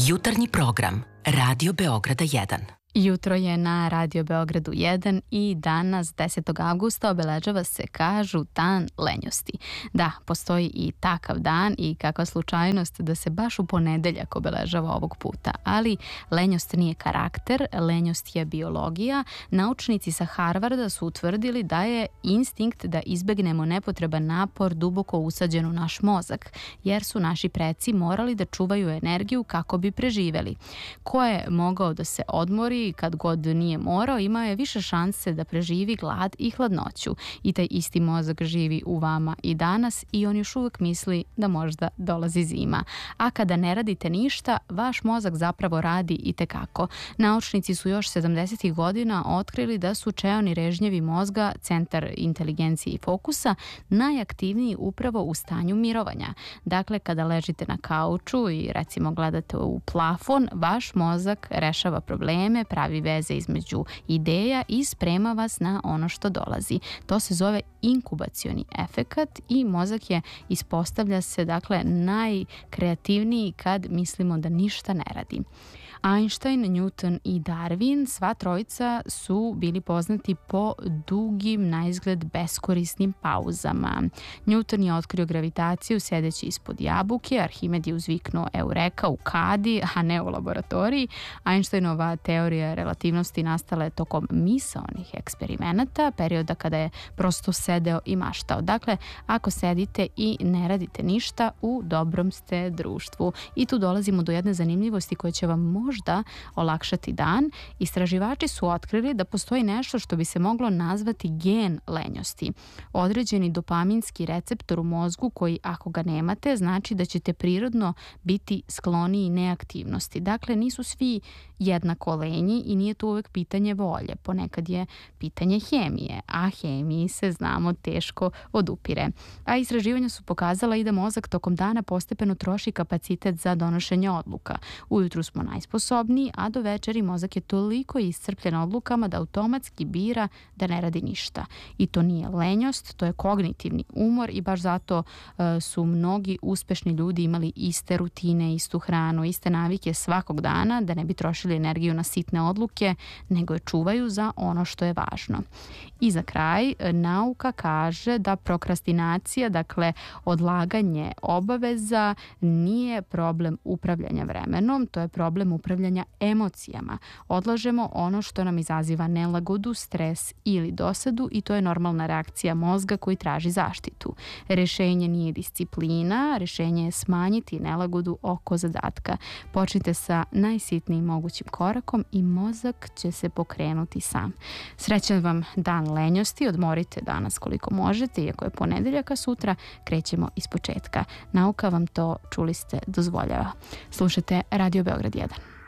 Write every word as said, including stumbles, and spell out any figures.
Jutarnji program Radio Beograda jedan. Jutro je na Radio Beogradu jedan i danas desetog avgusta obeležava se, kažu, dan lenjosti. Da, postoji i takav dan i kakva slučajnost da se baš u ponedeljak obeležava ovog puta. Ali lenjost nije karakter, lenjost je biologija. Naučnici sa Harvarda su utvrdili da je instinkt da izbegnemo nepotreban napor duboko usađen u naš mozak, jer su naši preci morali da čuvaju energiju kako bi preživeli. Ko je mogao da se odmori i kad god nije morao, imao je više šanse da preživi glad i hladnoću. I taj isti mozak živi u vama i danas i on još uvijek misli da možda dolazi zima. A kada ne radite ništa, vaš mozak zapravo radi i tekako. Naučnici su još sedamdesetih godina otkrili da su čeoni režnjevi mozga, centar inteligencije i fokusa, najaktivniji upravo u stanju mirovanja. Dakle, kada ležite na kauču i recimo gledate u plafon, vaš mozak rešava probleme, pravi veze između ideja i sprema vas na ono što dolazi. To se zove inkubacioni efekat i mozak je, ispostavlja se, dakle, najkreativniji kad mislimo da ništa ne radi. Einstein, Newton i Darwin, sva trojica su bili poznati po dugim, naizgled beskorisnim pauzama. Newton je otkrio gravitaciju sedeći ispod jabuke, Arhimed je uzviknuo eureka u kadi, a ne u laboratoriji. Einsteinova teorija relativnosti nastala je tokom misaonih eksperimenata, perioda kada je prosto sedeo i maštao. Dakle, ako sedite i ne radite ništa, u dobrom ste društvu. I tu dolazimo do jedne zanimljivosti koja će vam možda možda olakšati dan. Istraživači su otkrili da postoji nešto što bi se moglo nazvati gen lenjosti. Određeni dopaminski receptor u mozgu koji, ako ga nemate, znači da ćete prirodno biti skloniji neaktivnosti. Dakle, nisu svi jednako lenji i nije to uvek pitanje volje. Ponekad je pitanje hemije, a hemiji se, znamo, teško odupire. A istraživanja su pokazala i da mozak tokom dana postepeno troši kapacitet za donošenje odluka. Ujutru smo najsposobniji, a do večeri mozak je toliko iscrpljen odlukama da automatski bira da ne radi ništa. I to nije lenjost, to je kognitivni umor i baš zato uh, su mnogi uspešni ljudi imali iste rutine, istu hranu, iste navike svakog dana, da ne bi trošili energiju na sitne odluke, nego je čuvaju za ono što je važno. I za kraj, nauka kaže da prokrastinacija, dakle odlaganje obaveza, nije problem upravljanja vremenom, to je problem upravljanja emocijama. Odlažemo ono što nam izaziva nelagodu, stres ili dosadu i to je normalna reakcija mozga koji traži zaštitu. Rešenje nije disciplina, rešenje je smanjiti nelagodu oko zadatka. Počnite sa najsitnijim mogućim korakom i mozak će se pokrenuti sam. Srećan vam dan lenjosti, odmorite danas koliko možete, iako je ponedeljak, a sutra krećemo iz početka. Nauka vam to, čuli ste, dozvoljava. Slušajte Radio Beograd jedan.